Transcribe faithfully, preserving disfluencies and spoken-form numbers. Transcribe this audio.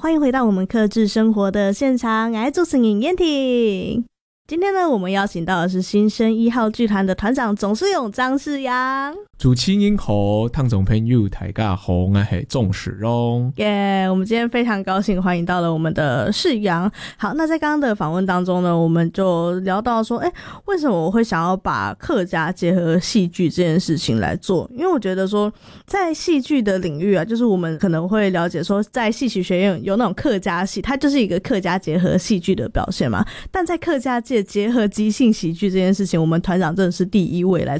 欢迎回到我们客制生活的现场，我是主持人燕婷。今天呢，我们邀请到的是新生一号剧团的团长总世勇张世阳。 主持人好，听众朋友大家好，我是总世勇。 耶、yeah, 我们今天非常高兴欢迎到了我们的世阳。好，那在刚刚的访问当中呢，我们就聊到说，哎，为什么我会想要把客家结合戏剧这件事情来做？因为我觉得说，在戏剧的领域啊，就是我们可能会了解说，在戏曲学院有那种客家戏，它就是一个客家结合戏剧的表现嘛。但在客家界结合即兴喜剧这件事情，我们团长真的是第一位来